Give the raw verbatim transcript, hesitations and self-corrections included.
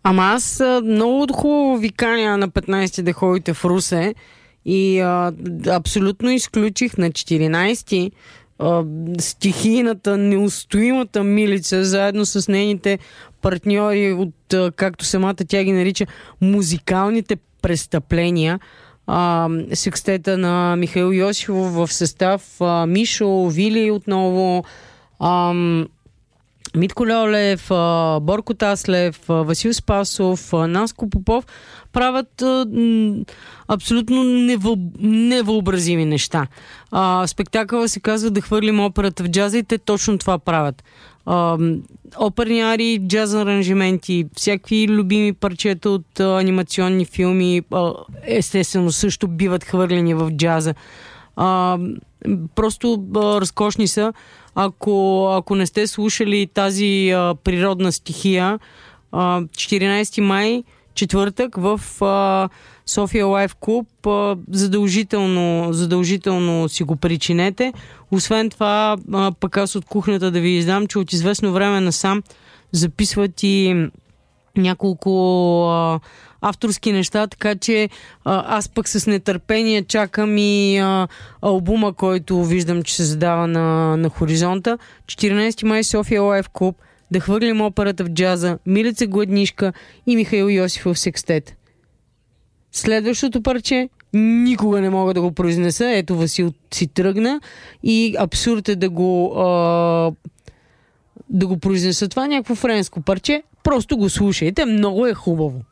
Ама аз а, много хубаво ви каня на петнайсети да ходите в Русе и а, абсолютно изключих на четиринайсети а, стихийната, неустоимата Милица, заедно с нейните партньори от, а, както самата тя ги нарича, музикалните престъпления. А, секстета на Михаил Йосифов в състав а, Мишо, Вили отново, а, Митко Льолев, а, Борко Таслев, а, Васил Спасов, а, Наско Попов правят а, м, абсолютно невъ... невъобразими неща. А, спектакъла се казва "Да хвърлим операта в джаза" и те точно това правят. А, оперни арии, джаз аранжименти, всякакви любими парчета от а, анимационни филми а, естествено също биват хвърлени в джаза. А, просто а, разкошни са. Ако, ако не сте слушали тази а, природна стихия, а, четиринайсети май, четвъртък в а, София Лайф Клуб, а, задължително, задължително си го причинете. Освен това, а, пък аз от кухнята да ви издам, че от известно време насам записват и няколко а, авторски неща, така че а, аз пък с нетърпение чакам и а, албума, който виждам, че се задава на, на хоризонта. четиринайсети май, София Лайф Клуб, "Да хвърлим операта в джаза", Милица Гладнишка и Михаил Йосифов секстет. Следващото парче никога не мога да го произнеса. Ето, Васил си тръгна и абсурд е да го а, да го произнеса. Това някакво френско парче. Просто го слушайте. Много е хубаво.